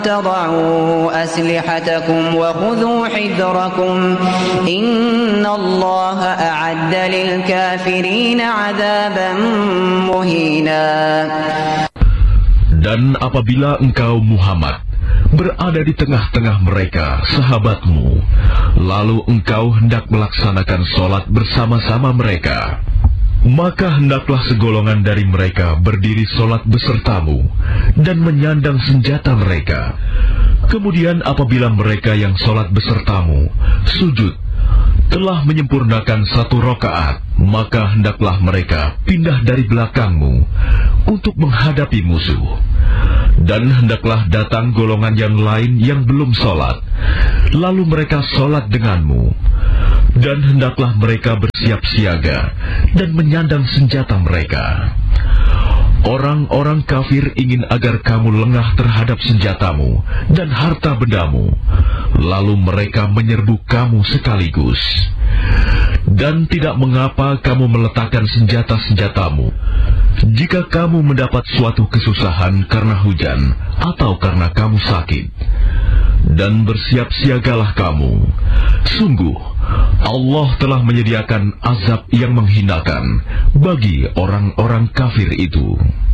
تضعوا أسلحتكم وخذوا حذركم إن الله أعد للكافرين عذابا مهينا. Dan apabila engkau Muhammad berada di tengah-tengah mereka, sahabatmu, lalu engkau hendak melaksanakan sholat bersama-sama mereka, maka hendaklah segolongan dari mereka berdiri sholat besertamu dan menyandang senjata mereka. Kemudian apabila mereka yang sholat besertamu sujud telah menyempurnakan 1 rakaat, maka hendaklah mereka pindah dari belakangmu untuk menghadapi musuh. Dan hendaklah datang golongan yang lain yang belum sholat, lalu mereka sholat denganmu. Dan hendaklah mereka bersiap siaga dan menyandang senjata mereka. Orang-orang kafir ingin agar kamu lengah terhadap senjatamu dan harta bendamu, lalu mereka menyerbu kamu sekaligus. Dan tidak mengapa kamu meletakkan senjata-senjatamu jika kamu mendapat suatu kesusahan karena hujan atau karena kamu sakit. Dan bersiap siagalah kamu. Sungguh, Allah telah menyediakan azab yang menghinakan bagi orang-orang kafir itu.